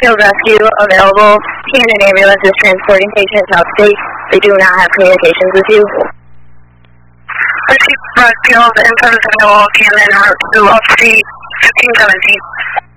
Field rescue available. Camden Ambulance is transporting patients out state. They do not have communications with you. Rescue Field and President available. Camden Heart to upstate 1517.